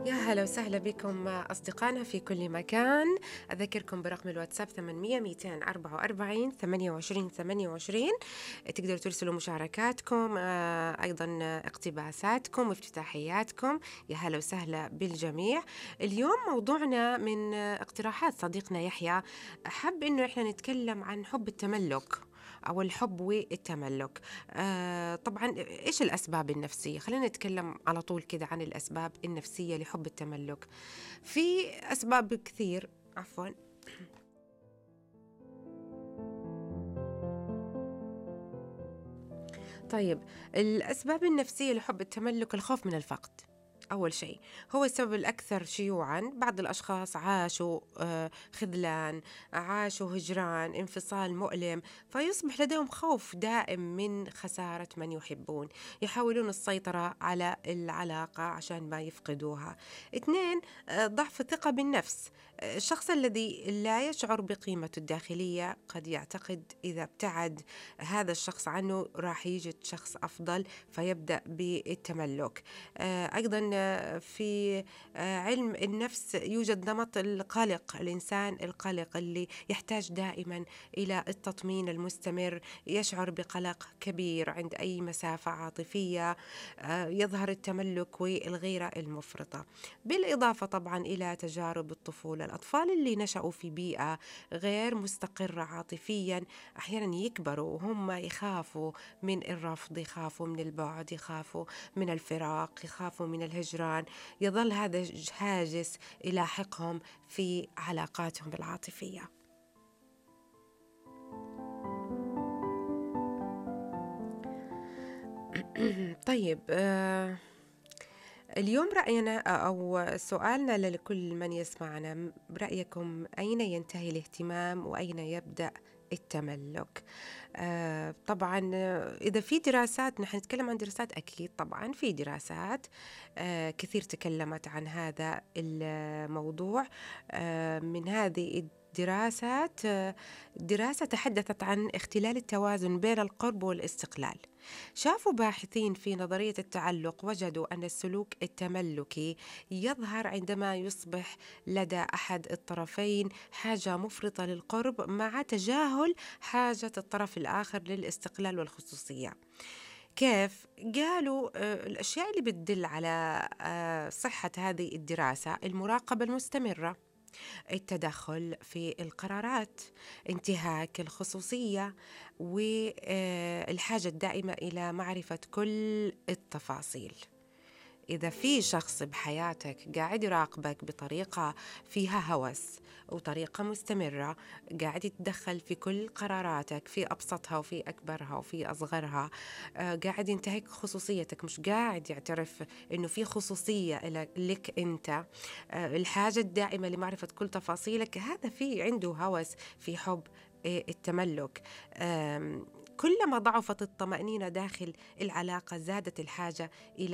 يا هلا وسهلا بكم أصدقائنا في كل مكان. أذكركم برقم الواتساب 800 244 28 28. تقدروا ترسلوا مشاركاتكم، أيضا اقتباساتكم وافتتاحياتكم. يا هلا وسهلا بالجميع. اليوم موضوعنا من اقتراحات صديقنا يحيى، حب إنه إحنا نتكلم عن حب التملك أو الحب والتملك. طبعا إيش الأسباب النفسية؟ خلينا نتكلم على طول كده عن الأسباب النفسية لحب التملك. في أسباب كثير، عفوا. طيب، الأسباب النفسية لحب التملك: الخوف من الفقد. أول شيء هو السبب الأكثر شيوعاً. بعض الأشخاص عاشوا خذلان، عاشوا هجران، انفصال مؤلم، فيصبح لديهم خوف دائم من خسارة من يحبون. يحاولون السيطرة على العلاقة عشان ما يفقدوها. اثنين، ضعف الثقة بالنفس. الشخص الذي لا يشعر بقيمته الداخلية قد يعتقد إذا ابتعد هذا الشخص عنه راح يجد شخص أفضل، فيبدأ بالتملك. أيضا في علم النفس يوجد نمط القلق. الإنسان القلق اللي يحتاج دائما إلى التطمين المستمر، يشعر بقلق كبير عند أي مسافة عاطفية. يظهر التملك والغيرة المفرطة. بالإضافة طبعا إلى تجارب الطفولة، الأطفال اللي نشأوا في بيئة غير مستقرة عاطفيا أحيانا يكبروا وهم يخافوا من الرفض، يخافوا من البعد، يخافوا من الفراق، يخافوا من الهجران. يظل هذا هاجس يلاحقهم في علاقاتهم العاطفية. طيب، اليوم رأينا أو سؤالنا لكل من يسمعنا: برأيكم أين ينتهي الاهتمام وأين يبدأ التملك؟ طبعا، إذا في دراسات، نحن نتكلم عن دراسات، أكيد طبعا في دراسات كثير تكلمت عن هذا الموضوع. من هذه الدراسات دراسة تحدثت عن اختلال التوازن بين القرب والاستقلال. شافوا باحثين في نظرية التعلق وجدوا أن السلوك التملكي يظهر عندما يصبح لدى أحد الطرفين حاجة مفرطة للقرب مع تجاهل حاجة الطرف الآخر للاستقلال والخصوصية. كيف؟ قالوا الأشياء اللي بتدل على صحة هذه الدراسة: المراقبة المستمرة، التدخل في القرارات، انتهاك الخصوصية، والحاجة الدائمة إلى معرفة كل التفاصيل. إذا في شخص بحياتك قاعد يراقبك بطريقة فيها هوس وطريقة مستمرة، قاعد يتدخل في كل قراراتك، في أبسطها وفي أكبرها وفي أصغرها، قاعد ينتهك خصوصيتك، مش قاعد يعترف إنه في خصوصية لك أنت، الحاجة الدائمة لمعرفة كل تفاصيلك، هذا في عنده هوس في حب التملك. كلما ضعفت الطمأنينة داخل العلاقة زادت الحاجة إلى